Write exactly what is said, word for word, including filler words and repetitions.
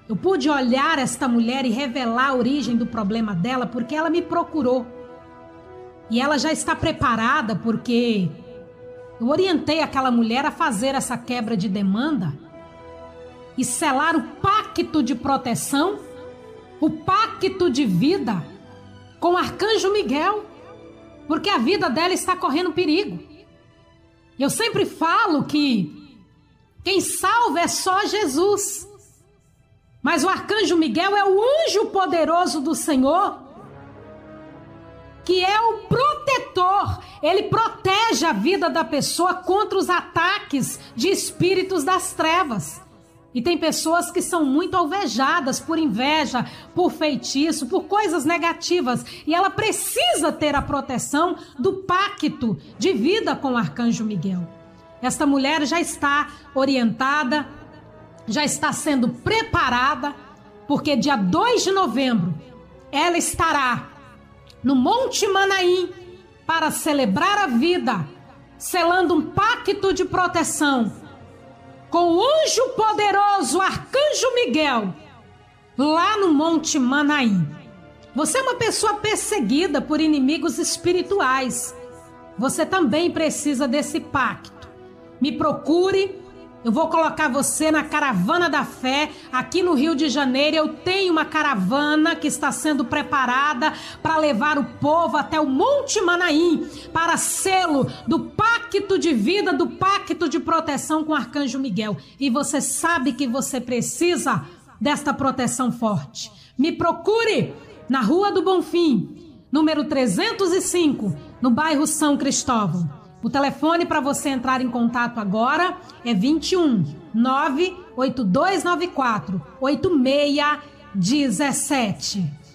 Eu pude olhar esta mulher e revelar a origem do problema dela porque ela me procurou. E ela já está preparada porque eu orientei aquela mulher a fazer essa quebra de demanda e selar o pacto de proteção, o pacto de vida com o arcanjo Miguel, porque a vida dela está correndo perigo. Eu sempre falo que quem salva é só Jesus. Mas o arcanjo Miguel é o anjo poderoso do Senhor, que é o protetor. Ele protege a vida da pessoa contra os ataques de espíritos das trevas. E tem pessoas que são muito alvejadas por inveja, por feitiço, por coisas negativas. E ela precisa ter a proteção do pacto de vida com o arcanjo Miguel. Esta mulher já está orientada, já está sendo preparada, porque dia dois de novembro ela estará no Monte Manaim para celebrar a vida, selando um pacto de proteção com o anjo poderoso Arcanjo Miguel, lá no Monte Manaim. Você é uma pessoa perseguida por inimigos espirituais. Você também precisa desse pacto. Me procure. Eu vou colocar você na caravana da fé aqui no Rio de Janeiro. Eu tenho uma caravana que está sendo preparada para levar o povo até o Monte Manaim para selo do pacto de vida, do pacto de proteção com o arcanjo Miguel. E você sabe que você precisa desta proteção forte. Me procure na Rua do Bonfim, número trezentos e cinco, no bairro São Cristóvão. O telefone para você entrar em contato agora é vinte e um, nove oito dois nove quatro, oito seis um sete.